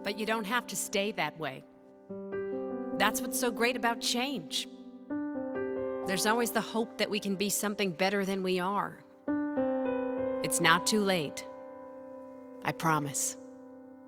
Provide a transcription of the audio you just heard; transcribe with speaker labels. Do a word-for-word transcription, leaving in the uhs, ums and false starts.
Speaker 1: But you don't have to stay that way. That's what's so great about change. There's always the hope that we can be something better than we are. It's not too late. I promise.